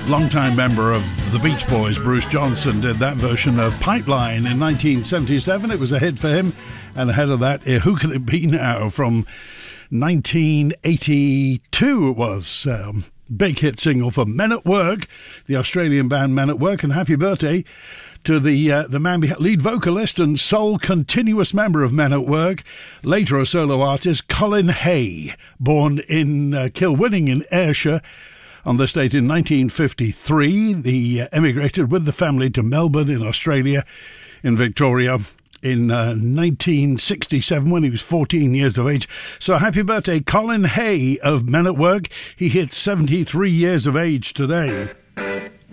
Longtime member of the Beach Boys, Bruce Johnson, did that version of Pipeline in 1977. It was a hit for him. And ahead of that, Who Can It Be Now from 1982 it was. Big hit single for Men at Work, the Australian band Men at Work. And happy birthday to the man, lead vocalist and sole continuous member of Men at Work, later a solo artist, Colin Hay, born in Kilwinning in Ayrshire on this date in 1953. He emigrated with the family to Melbourne in Australia, in Victoria, in 1967 when he was 14 years of age. So happy birthday, Colin Hay of Men at Work. He hit 73 years of age today.